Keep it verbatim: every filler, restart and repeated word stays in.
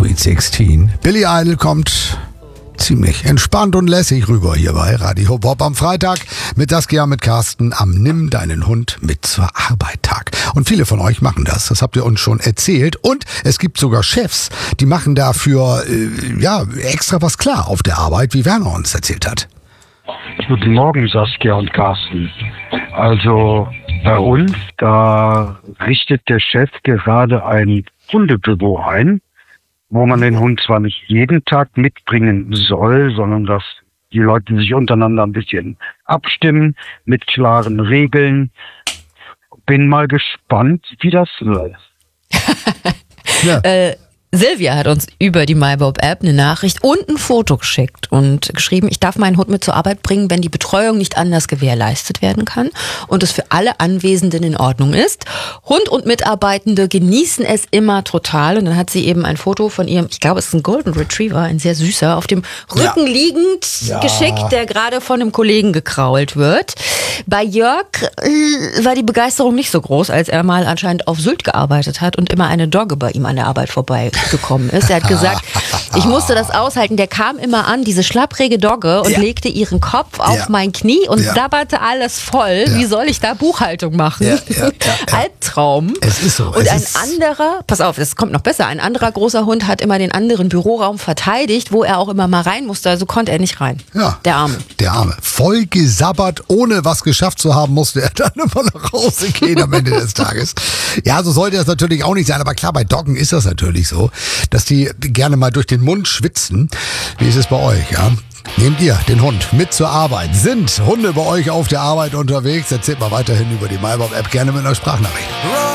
Sweet sechzehn. Billy Idol kommt ziemlich entspannt und lässig rüber hier bei Radio Bob am Freitag mit Saskia, mit Carsten am Nimm deinen Hund mit zur Arbeit Tag. Und viele von euch machen das, das habt ihr uns schon erzählt. Und es gibt sogar Chefs, die machen dafür äh, ja extra was klar auf der Arbeit, wie Werner uns erzählt hat. Guten Morgen, Saskia und Carsten. Also bei uns, da richtet der Chef gerade ein Hundebüro ein, wo man den Hund zwar nicht jeden Tag mitbringen soll, sondern dass die Leute sich untereinander ein bisschen abstimmen mit klaren Regeln. Bin mal gespannt, wie das läuft. Ja. äh, Silvia hat uns über die MyBob-App eine Nachricht und ein Foto geschickt und geschrieben, ich darf meinen Hund mit zur Arbeit bringen, wenn die Betreuung nicht anders gewährleistet werden kann und es für alle Anwesenden in Ordnung ist. Hund und Mitarbeitende genießen es immer total. Und dann hat sie eben ein Foto von ihrem, ich glaube, es ist ein Golden Retriever, ein sehr süßer, auf dem Rücken ja. liegend ja. geschickt, der gerade von einem Kollegen gekrault wird. Bei Jörg äh, war die Begeisterung nicht so groß, als er mal anscheinend auf Sylt gearbeitet hat und immer eine Dogge bei ihm an der Arbeit vorbei gekommen ist. Er hat gesagt, ich musste das aushalten. Der kam immer an, diese schlapprige Dogge, und ja. legte ihren Kopf auf ja. mein Knie und ja. sabberte alles voll. Ja. Wie soll ich da Buchhaltung machen? Ja, ja, ja, ja. Albtraum. Es ist so. Und es ein ist anderer, pass auf, das kommt noch besser, ein anderer großer Hund hat immer den anderen Büroraum verteidigt, wo er auch immer mal rein musste, also konnte er nicht rein. Ja. Der Arme. Der Arme. Voll gesabbert, ohne was geschafft zu haben, musste er dann immer nach Hause gehen am Ende des Tages. Ja, so sollte das natürlich auch nicht sein, aber klar, bei Doggen ist das natürlich so, dass die gerne mal durch den Mund schwitzen. Wie ist es bei euch, ja? Nehmt ihr den Hund mit zur Arbeit? Sind Hunde bei euch auf der Arbeit unterwegs? Erzählt mal weiterhin über die MyBob-App, gerne mit einer Sprachnachricht.